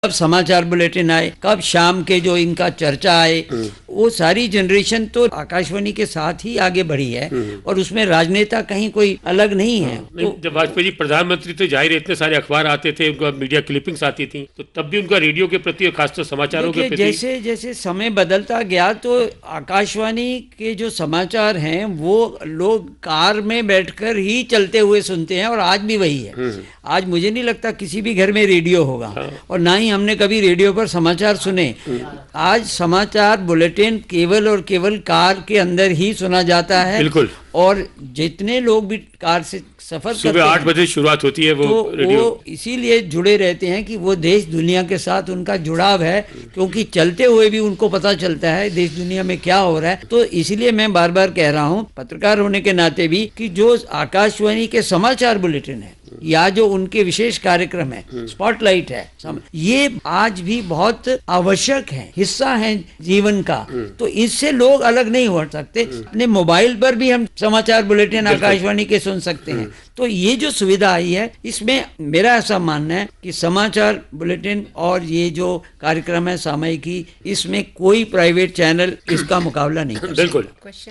कब समाचार बुलेटिन आए, कब शाम के जो इनका चर्चा आए, वो सारी जनरेशन तो आकाशवाणी के साथ ही आगे बढ़ी है और उसमें राजनेता कहीं कोई अलग नहीं है। तो जब वाजपेयी जी प्रधानमंत्री थे, जाहिर इतने सारे अखबार आते थे, उनका मीडिया क्लिपिंग्स आती थी, तो तब भी उनका रेडियो के प्रति और खासतौर समाचारों के प्रति जैसे जैसे समय बदलता गया तो आकाशवाणी के जो समाचार हैं वो लोग कार में बैठकर ही चलते हुए सुनते हैं और आज भी वही है। आज मुझे नहीं लगता किसी भी घर में रेडियो होगा और ना ही हमने कभी रेडियो पर समाचार सुने। आज समाचार बुलेटिन केवल और केवल कार के अंदर ही सुना जाता है। बिल्कुल। और जितने लोग भी कार से सफर करते हैं, सुबह 8 बजे शुरुआत होती है वो रेडियो, वो इसीलिए जुड़े रहते हैं कि वो देश दुनिया के साथ उनका जुड़ाव है, क्योंकि चलते हुए भी उनको पता चलता है देश दुनिया में क्या हो रहा है। तो इसीलिए मैं बार बार कह रहा हूँ पत्रकार होने के नाते भी कि जो आकाशवाणी के समाचार बुलेटिन है या जो उनके विशेष कार्यक्रम है, स्पॉटलाइट है, ये आज भी बहुत आवश्यक है, हिस्सा है जीवन का। तो इससे लोग अलग नहीं हो सकते। अपने मोबाइल पर भी हम समाचार बुलेटिन आकाशवाणी के सुन सकते हैं। तो ये जो सुविधा आई है, इसमें मेरा ऐसा मानना है कि समाचार बुलेटिन और ये जो कार्यक्रम है सामयिकी, इसमें कोई प्राइवेट चैनल इसका मुकाबला नहीं कर। बिल्कुल।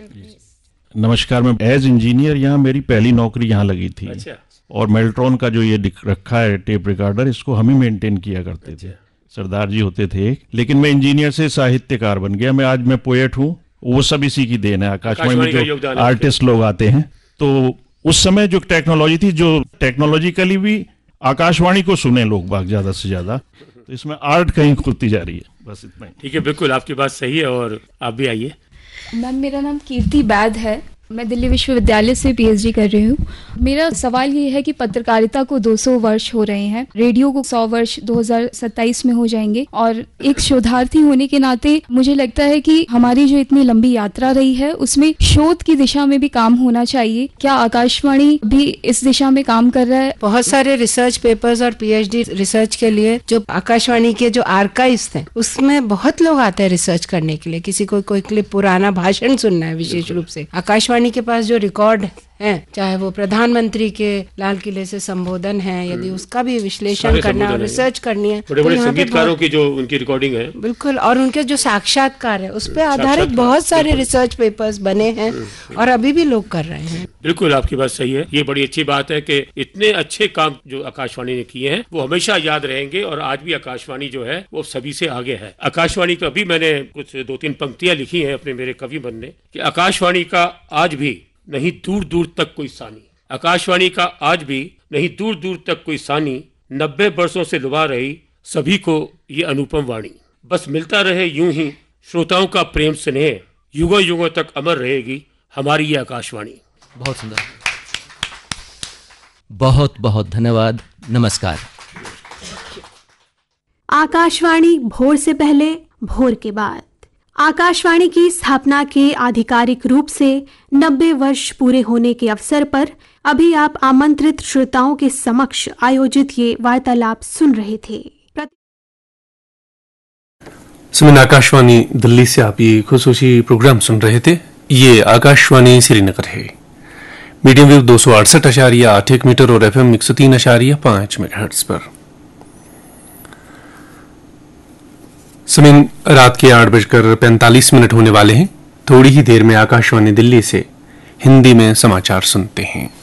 नमस्कार, मैं एज इंजीनियर यहाँ मेरी पहली नौकरी यहाँ लगी थी। अच्छा। और मेल्ट्रॉन का जो ये रखा है टेप रिकॉर्डर, इसको हम ही मेंटेन किया करते थे। सरदार जी होते थे, लेकिन मैं इंजीनियर से साहित्यकार बन गया। मैं पोएट हूँ, वो सब इसी की देन है। आकाशवाणी में जो आर्टिस्ट लोग आते हैं, तो उस समय जो टेक्नोलॉजी थी, जो टेक्नोलॉजिकली भी आकाशवाणी को सुने लोग बाग ज्यादा से ज्यादा, तो इसमें आर्ट कहीं खुलती जा रही है। बस इतना ही। ठीक है, बिल्कुल आपकी बात सही है। और आप भी आइए। मैम, मेरा नाम कीर्ति बैद है। मैं दिल्ली विश्वविद्यालय से पीएचडी कर रही हूँ। मेरा सवाल ये है कि पत्रकारिता को 200 वर्ष हो रहे हैं, रेडियो को 100 वर्ष 2027 में हो जाएंगे, और एक शोधार्थी होने के नाते मुझे लगता है कि हमारी जो इतनी लंबी यात्रा रही है उसमें शोध की दिशा में भी काम होना चाहिए। क्या आकाशवाणी भी इस दिशा में काम कर रहा है? बहुत सारे रिसर्च पेपर्स और पीएचडी रिसर्च के लिए जो आकाशवाणी के जो आर्काइव्स हैं उसमें बहुत लोग आते हैं रिसर्च करने के लिए। किसी को कोई क्लिप पुराना भाषण सुनना है, विशेष रूप से आकाशवाणी के पास जो रिकॉर्ड है, चाहे वो प्रधानमंत्री के लाल किले से संबोधन है, यदि उसका भी विश्लेषण करना और रिसर्च करनी है, बड़े बड़े संगीतकारों की जो उनकी रिकॉर्डिंग है, बिल्कुल, और उनके जो साक्षात्कार है उस पर आधारित बहुत सारे रिसर्च पेपर्स बने हैं और अभी भी लोग कर रहे हैं। बिल्कुल आपकी बात सही है। ये बड़ी अच्छी बात है कि इतने अच्छे काम जो आकाशवाणी ने किए हैं वो हमेशा याद रहेंगे। और आज भी आकाशवाणी जो है वो सभी से आगे है। आकाशवाणी तो अभी मैंने कुछ 2-3 पंक्तियां लिखी हैं अपने मेरे कवि मन ने, कि आकाशवाणी का आज भी नहीं दूर दूर तक कोई सानी, आकाशवाणी का आज भी नहीं दूर दूर तक कोई सानी, 90 वर्षों से लुभा रही सभी को ये अनुपम वाणी। बस मिलता रहे यूं ही श्रोताओं का प्रेम स्नेह, युगों युगों तक अमर रहेगी हमारी ये आकाशवाणी। बहुत सुंदर, बहुत बहुत धन्यवाद। नमस्कार। आकाशवाणी भोर से पहले, भोर के बाद। आकाशवाणी की स्थापना के आधिकारिक रूप से 90 वर्ष पूरे होने के अवसर पर अभी आप आमंत्रित श्रोताओं के समक्ष आयोजित ये वार्तालाप सुन रहे थे। सुमिन, आकाशवाणी दिल्ली से आप ये खुसूसी प्रोग्राम सुन रहे थे। ये आकाशवाणी श्रीनगर है। मीडियम वेव 268.8 मीटर और FM 103.5 मेगाहर्ट्ज पर। समय रात के 8:45 होने वाले हैं। थोड़ी ही देर में आकाशवाणी दिल्ली से हिंदी में समाचार सुनते हैं।